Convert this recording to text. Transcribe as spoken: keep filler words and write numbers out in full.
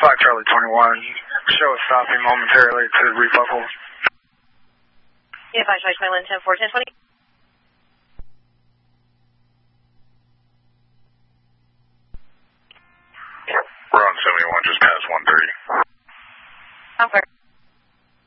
five Charlie twenty-one. Show is stopping momentarily to rebuckle. Yeah, five Charlie twenty-one, ten four, ten twenty.